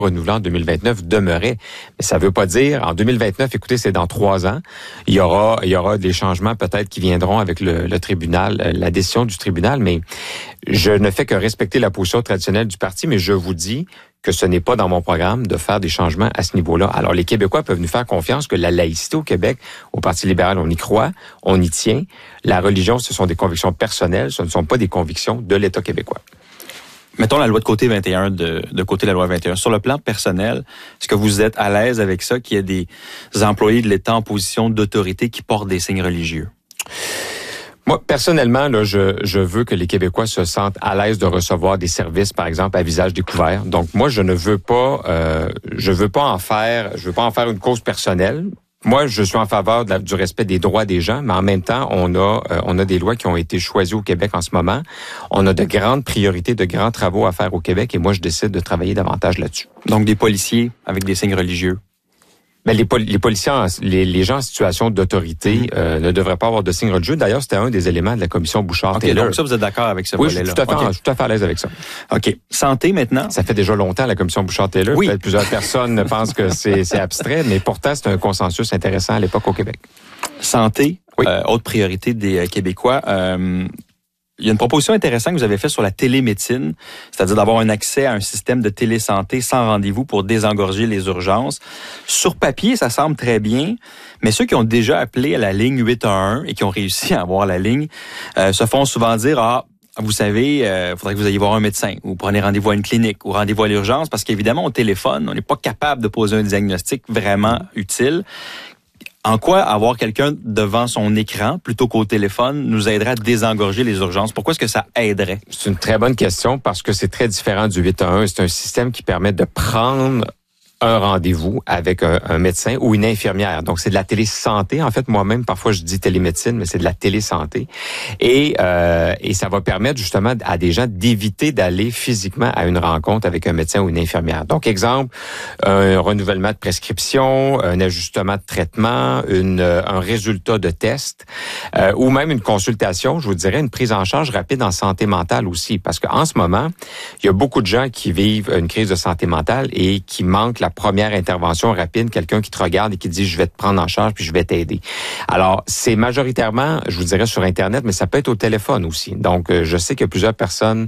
renouvelé en 2029 demeurait. Mais ça ne veut pas dire, en 2029, écoutez, c'est dans 3 ans, il y aura des changements peut-être qui viendront avec le tribunal, la décision du tribunal, mais je ne fais que respecter la position traditionnelle du parti, mais je vous dis que ce n'est pas dans mon programme de faire des changements à ce niveau-là. Alors, les Québécois peuvent nous faire confiance que la laïcité au Québec, au Parti libéral, on y croit, on y tient. La religion, ce sont des convictions personnelles, ce ne sont pas des convictions de l'État québécois. Mettons la loi de côté 21 de côté la loi 21. Sur le plan personnel, est-ce que vous êtes à l'aise avec ça, qu'il y ait des employés de l'État en position d'autorité qui portent des signes religieux? Moi, personnellement, là, je veux que les Québécois se sentent à l'aise de recevoir des services, par exemple, à visage découvert. Donc, moi, je veux pas en faire une cause personnelle. Moi, je suis en faveur du respect des droits des gens, mais en même temps, on a des lois qui ont été choisies au Québec en ce moment. On a de grandes priorités, de grands travaux à faire au Québec, et moi, je décide de travailler davantage là-dessus. Donc, des policiers avec des signes religieux? Ben, les policiers, les gens en situation d'autorité ne devraient pas avoir de signes religieux. D'ailleurs, c'était un des éléments de la commission Bouchard-Taylor. Donc ça, vous êtes d'accord avec ce volet-là? Oui, je suis tout à fait à l'aise avec ça. OK. Santé, maintenant? Ça fait déjà longtemps, la commission Bouchard-Taylor. Oui. Peut-être plusieurs personnes pensent que c'est abstrait, mais pourtant, c'est un consensus intéressant à l'époque au Québec. Santé, oui. Autre priorité des Québécois. Il y a une proposition intéressante que vous avez faite sur la télémédecine, c'est-à-dire d'avoir un accès à un système de télésanté sans rendez-vous pour désengorger les urgences. Sur papier, ça semble très bien, mais ceux qui ont déjà appelé à la ligne 811 et qui ont réussi à avoir la ligne se font souvent dire vous savez, faudrait que vous ayez voir un médecin ou prenez rendez-vous à une clinique ou rendez-vous à l'urgence parce qu'évidemment, au téléphone, on n'est pas capable de poser un diagnostic vraiment utile. En quoi avoir quelqu'un devant son écran plutôt qu'au téléphone nous aiderait à désengorger les urgences? Pourquoi est-ce que ça aiderait? C'est une très bonne question parce que c'est très différent du 811. C'est un système qui permet de prendre un rendez-vous avec un médecin ou une infirmière. Donc, c'est de la télésanté. En fait, moi-même, parfois, je dis télémédecine, mais c'est de la télésanté. Et ça va permettre justement à des gens d'éviter d'aller physiquement à une rencontre avec un médecin ou une infirmière. Donc, exemple, un renouvellement de prescription, un ajustement de traitement, un résultat de test, ou même une consultation, je vous dirais, une prise en charge rapide en santé mentale aussi. Parce qu'en ce moment, il y a beaucoup de gens qui vivent une crise de santé mentale et qui manquent la première intervention rapide, quelqu'un qui te regarde et qui dit « je vais te prendre en charge puis je vais t'aider ». Alors, c'est majoritairement, je vous dirais, sur Internet, mais ça peut être au téléphone aussi. Donc, je sais qu'il y a plusieurs personnes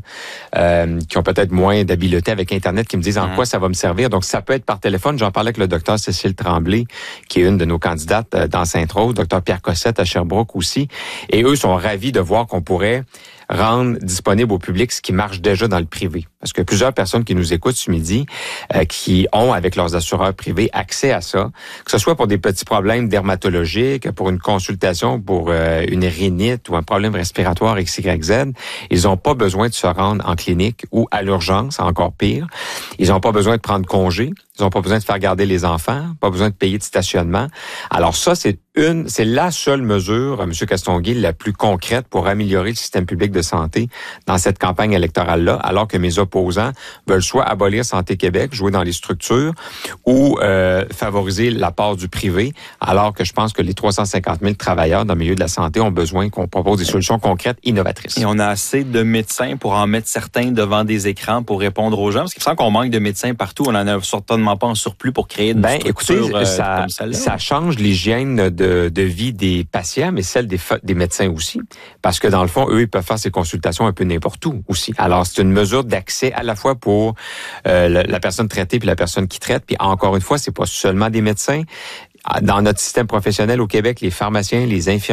qui ont peut-être moins d'habileté avec Internet qui me disent en quoi ça va me servir. Donc, ça peut être par téléphone. J'en parlais avec le docteur Cécile Tremblay, qui est une de nos candidates dans Sainte-Rose, docteur Pierre Cossette à Sherbrooke aussi. Et eux sont ravis de voir qu'on pourrait rendre disponible au public ce qui marche déjà dans le privé. Parce que plusieurs personnes qui nous écoutent ce midi, qui ont avec leurs assureurs privés accès à ça, que ce soit pour des petits problèmes dermatologiques, pour une consultation pour une rhinite ou un problème respiratoire XYZ, ils n'ont pas besoin de se rendre en clinique ou à l'urgence, encore pire. Ils n'ont pas besoin de prendre congé. Ils n'ont pas besoin de faire garder les enfants, pas besoin de payer de stationnement. Alors ça, c'est la seule mesure, M. Castonguay, la plus concrète pour améliorer le système public de santé dans cette campagne électorale-là, alors que mes opposants veulent soit abolir Santé Québec, jouer dans les structures, ou favoriser l'apport du privé, alors que je pense que les 350 000 travailleurs dans le milieu de la santé ont besoin qu'on propose des solutions concrètes, innovatrices. Et on a assez de médecins pour en mettre certains devant des écrans pour répondre aux gens, parce qu'il me semble qu'on manque de médecins partout, on en a certainement pas en surplus pour créer une structure écoutez, ça change l'hygiène de vie des patients, mais celle des médecins aussi. Parce que dans le fond, eux, ils peuvent faire ces consultations un peu n'importe où aussi. Alors, c'est une mesure d'accès à la fois pour la personne traitée puis la personne qui traite. Puis encore une fois, c'est pas seulement des médecins. Dans notre système professionnel au Québec, les pharmaciens, les infirmiers,